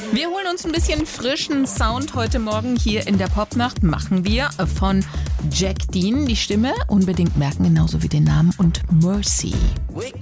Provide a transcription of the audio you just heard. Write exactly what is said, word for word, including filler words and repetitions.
Wir holen uns ein bisschen frischen Sound heute Morgen hier in der Popnacht. Machen wir von Jack Dean die Stimme. Unbedingt merken, genauso wie den Namen. Und Mercy.